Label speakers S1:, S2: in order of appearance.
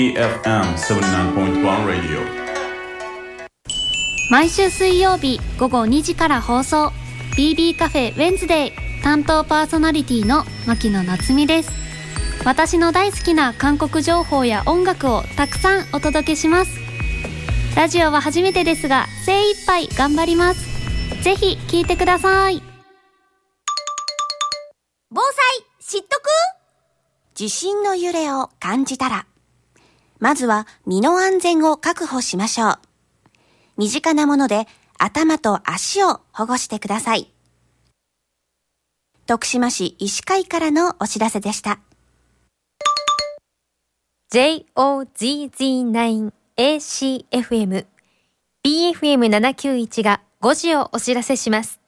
S1: FM79.1 Radio。
S2: 毎週水曜日午後2時から放送 BB カフェウェンズデイ、担当パーソナリティの牧野夏実です。私の大好きな韓国情報や音楽をたくさんお届けします。ラジオは初めてですが精一杯頑張ります。ぜひ聞いてください。
S3: 防災知っとく？地震の揺れを感じたら、まずは身の安全を確保しましょう。身近なもので頭と足を保護してください。徳島市医師会からのお知らせでした。
S4: JOZZ9 ACFM BFM791 が5時をお知らせします。